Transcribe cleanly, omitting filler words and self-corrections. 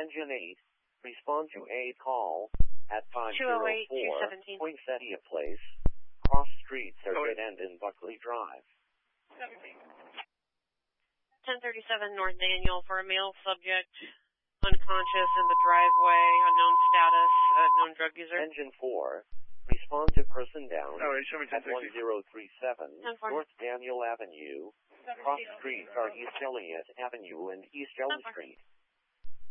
Engine 8, respond to a call at 504 Poinsettia Place. Cross streets are dead end in Buckley Drive. 1037 North Daniel for a male subject, unconscious in the driveway, unknown status, known drug user. Engine 4, respond to person down at 1037 North Daniel Avenue. Cross streets are East Elliott Avenue and East Elm Street.